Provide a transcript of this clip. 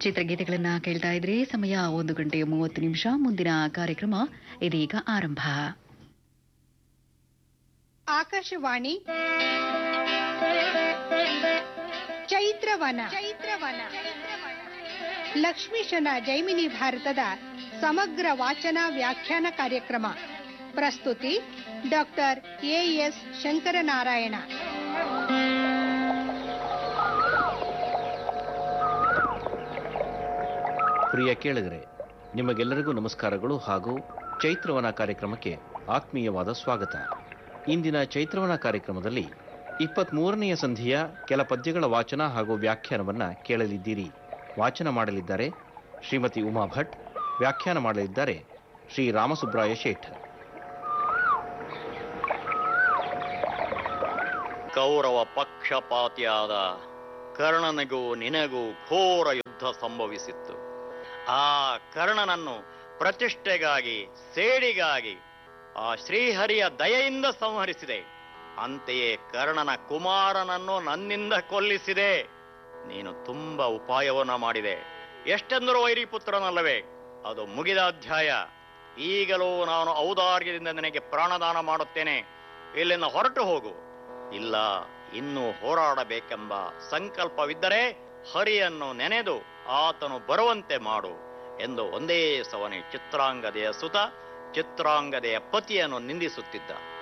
ಚಿತ್ರಗೀತೆಗಳನ್ನ ಕೇಳ್ತಾ ಇದ್ರೆ ಸಮಯ 1:30 ಮುಂದಿನ ಕಾರ್ಯಕ್ರಮ ಇದೀಗ ಆರಂಭ. ಆಕಾಶವಾಣಿ ಚೈತ್ರವನ ಲಕ್ಷ್ಮೀಶನ ಜೈಮಿನಿ ಭಾರತದ ಸಮಗ್ರ ವಾಚನ ವ್ಯಾಖ್ಯಾನ ಕಾರ್ಯಕ್ರಮ. ಪ್ರಸ್ತುತಿ ಡಾಕ್ಟರ್ ಎಎಸ್ ಶಂಕರನಾರಾಯಣ. ಪ್ರಿಯ ಕೇಳಿದರೆ, ನಿಮಗೆಲ್ಲರಿಗೂ ನಮಸ್ಕಾರಗಳು ಹಾಗೂ ಚೈತ್ರವನ ಕಾರ್ಯಕ್ರಮಕ್ಕೆ ಆತ್ಮೀಯವಾದ ಸ್ವಾಗತ. ಇಂದಿನ ಚೈತ್ರವನ ಕಾರ್ಯಕ್ರಮದಲ್ಲಿ 23ನೆಯ ಸಂಧಿಯ ಕೆಲ ಪದ್ಯಗಳ ವಾಚನ ಹಾಗೂ ವ್ಯಾಖ್ಯಾನವನ್ನು ಕೇಳಲಿದ್ದೀರಿ. ವಾಚನ ಮಾಡಲಿದ್ದಾರೆ ಶ್ರೀಮತಿ ಉಮಾ ಭಟ್, ವ್ಯಾಖ್ಯಾನ ಮಾಡಲಿದ್ದಾರೆ ಶ್ರೀ ರಾಮಸುಬ್ರಾಯ ಶೇಠ್. ಕೌರವ ಪಕ್ಷಪಾತಿಯಾದ ಕರ್ಣನಿಗೂ ನಿನಗೂ ಘೋರ ಯುದ್ಧ ಸಂಭವಿಸಿತ್ತು. ಆ ಕರ್ಣನನ್ನು ಪ್ರತಿಷ್ಠೆಗಾಗಿ, ಸೇಡಿಗಾಗಿ ಆ ಶ್ರೀಹರಿಯ ದಯೆಯಿಂದ ಸಂಹರಿಸಿದೆ. ಅಂತೆಯೇ ಕರ್ಣನ ಕುಮಾರನನ್ನು ನನ್ನಿಂದ ಕೊಲ್ಲಿಸಿದೆ. ನೀನು ತುಂಬಾ ಉಪಾಯವನ್ನು ಮಾಡಿದೆ. ಎಷ್ಟೆಂದರೂ ವೈರಿಪುತ್ರನಲ್ಲವೇ? ಅದು ಮುಗಿದ ಅಧ್ಯಾಯ. ಈಗಲೂ ನಾನು ಔದಾರ್ಯದಿಂದ ನಿನಗೆ ಪ್ರಾಣದಾನ ಮಾಡುತ್ತೇನೆ. ಇಲ್ಲಿಂದ ಹೊರಟು ಹೋಗು. ಇಲ್ಲ, ಇನ್ನೂ ಹೋರಾಡಬೇಕೆಂಬ ಸಂಕಲ್ಪವಿದ್ದರೆ ಹರಿಯನ್ನು ನೆನೆದು ಆತನು ಬರುವಂತೆ ಮಾಡು ಎಂದು ಒಂದೇ ಸವನೆ ಚಿತ್ರಾಂಗದೆಯ ಸುತ, ಚಿತ್ರಾಂಗದೆಯ ಪತಿಯನ್ನು ನಿಂದಿಸುತ್ತಿದ್ದ.